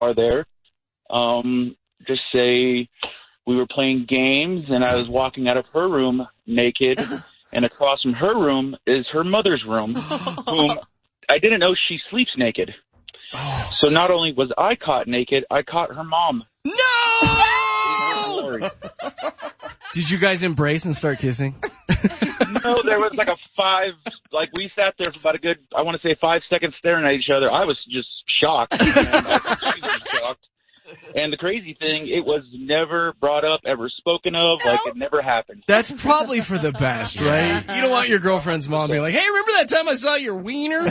are there. Just say we were playing games, and I was walking out of her room naked, and across from her room is her mother's room, whom I didn't know she sleeps naked. So not only was I caught naked, I caught her mom. No! Did you guys embrace and start kissing? No, there was we sat there for about a good, 5 seconds staring at each other. I was just shocked. And I think she was shocked. And the crazy thing, it was never brought up, ever spoken of, it never happened. That's probably for the best, right? You don't want your girlfriend's mom being like, hey, remember that time I saw your wiener?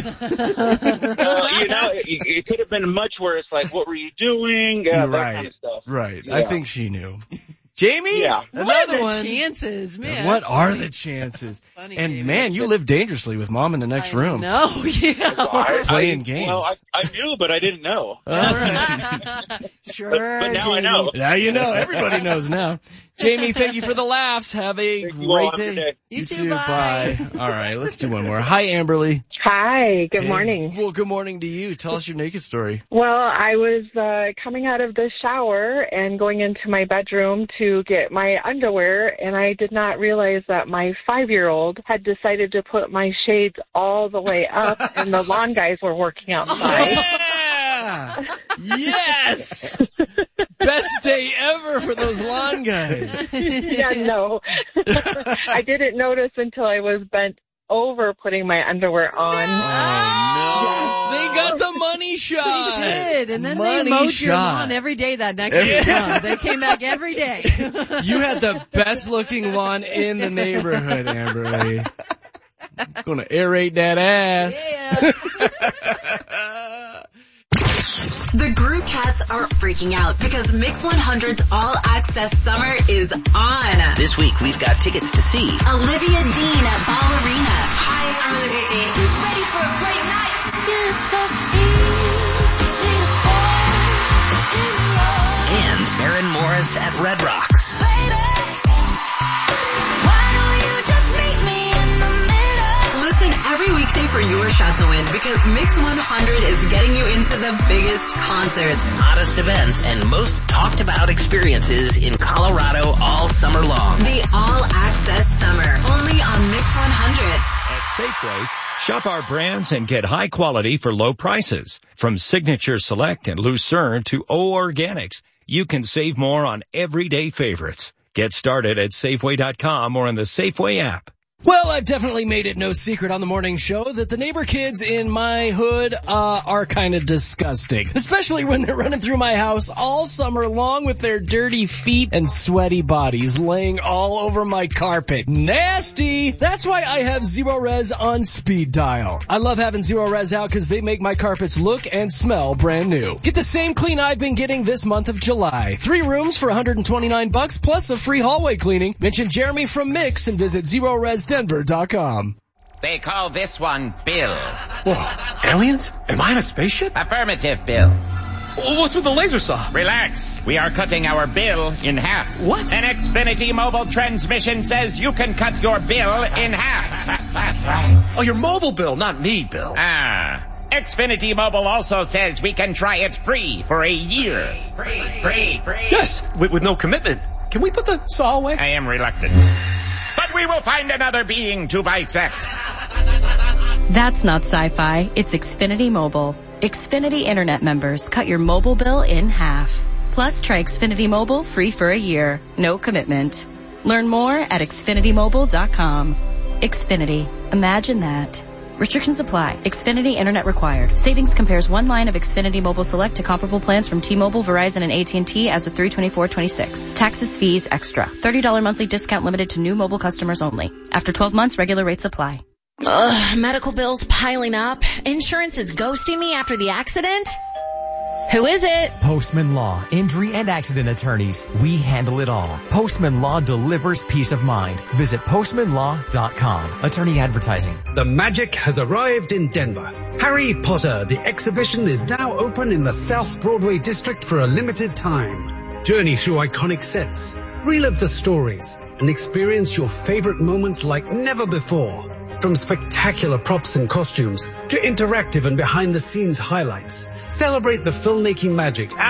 It could have been much worse, what were you doing? That kind of stuff. Right. Yeah. I think she knew. Jamie? Yeah. Another one. Chances, man. What are the chances? Funny, and Jamie. man, you live dangerously with mom in the next room. No, yeah. Playing games. Well, I knew, but I didn't know. Sure, but now Jamie. I know. Now you know. Everybody knows now. Jamie, thank you for the laughs. Have a great day. You too, bye. All right, let's do one more. Hi, Amberly. Hi, good morning. Well, good morning to you. Tell us your naked story. Well, I was coming out of the shower and going into my bedroom to get my underwear, and I did not realize that my 5-year-old had decided to put my shades all the way up, and the lawn guys were working outside. Yeah! Yes! Best day ever for those lawn guys. Yeah, no. I didn't notice until I was bent over putting my underwear on. Oh, no. They got the money shot. They did, and then money they mowed shot. your lawn every day that next week. They came back every day. You had the best-looking lawn in the neighborhood, Amberly. Gonna aerate that ass. Yeah. The Group Chats are freaking out because Mix 100's All Access Summer is on. This week, we've got tickets to see Olivia Dean at Ball Arena. Hi, I'm Olivia Dean. Who's ready for a great night? and Maren Morris at Red Rocks. Listen every weekday for your shot to win because Mix 100 is getting you into the biggest concerts, Hottest events, and most talked about experiences in Colorado all summer long. the All Access Summer, only on Mix 100. At Safeway, shop our brands and get high quality for low prices. From Signature Select and Lucerne to O Organics, you can save more on everyday favorites. Get started at Safeway.com or in the Safeway app. Well, I've definitely made it no secret on the morning show that the neighbor kids in my hood are kind of disgusting. Especially when they're running through my house all summer long with their dirty feet and sweaty bodies laying all over my carpet. Nasty! That's why I have Zero Res on speed dial. I love having Zero Res out because they make my carpets look and smell brand new. Get the same clean I've been getting this month of July. 3 rooms for $129 plus a free hallway cleaning. Mention Jeremy from Mix and visit ZeroResDenver.com. They call this one Bill. Whoa, aliens? Am I in a spaceship? Affirmative, Bill. What's with the laser saw? Relax. We are cutting our bill in half. What? An Xfinity mobile transmission says you can cut your bill in half. Oh, your mobile bill, not me, Bill. Xfinity Mobile also says we can try it free for a year. Free. Yes, with no commitment. Can we put the saw away? I am reluctant. But we will find another being to bisect. That's not sci-fi. It's Xfinity Mobile. Xfinity Internet members cut your mobile bill in half. Plus, try Xfinity Mobile free for a year. No commitment. Learn more at XfinityMobile.com. Xfinity. Imagine that. Restrictions apply. Xfinity Internet required. Savings compares one line of Xfinity Mobile Select to comparable plans from T-Mobile, Verizon, and AT&T as of 3/24/26. Taxes, fees, extra. $30 monthly discount limited to new mobile customers only. After 12 months, regular rates apply. Medical bills piling up. Insurance is ghosting me after the accident. Who is it? Postman Law, injury and accident attorneys. We handle it all. Postman Law delivers peace of mind. Visit postmanlaw.com. Attorney advertising. The magic has arrived in Denver. Harry Potter, the exhibition, is now open in the South Broadway district for a limited time. Journey through iconic sets. Relive the stories and experience your favorite moments like never before. From spectacular props and costumes to interactive and behind-the-scenes highlights, celebrate the filmmaking magic